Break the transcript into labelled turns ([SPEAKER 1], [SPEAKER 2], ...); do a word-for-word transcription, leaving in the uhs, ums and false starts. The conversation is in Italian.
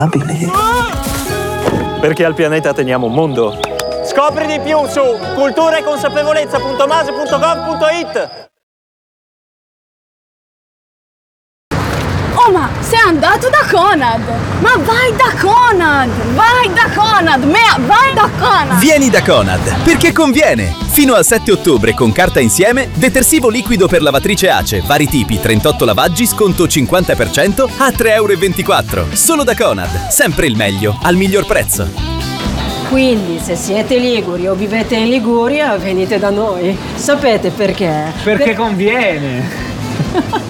[SPEAKER 1] Perché al pianeta teniamo un mondo. Scopri di più su cultura e consapevolezza punto mase punto gov punto it.
[SPEAKER 2] Oh, ma sei andato da Conad! Ma vai da Conad! Vai da Conad! Mea, vai da Conad!
[SPEAKER 3] Vieni da Conad, perché conviene! Fino al sette ottobre con carta insieme, detersivo liquido per lavatrice Ace, vari tipi, trentotto lavaggi, sconto cinquanta per cento a tre e ventiquattro euro. Solo da Conad, sempre il meglio, al miglior prezzo.
[SPEAKER 4] Quindi, se siete liguri o vivete in Liguria, venite da noi. Sapete perché?
[SPEAKER 5] Perché per... conviene!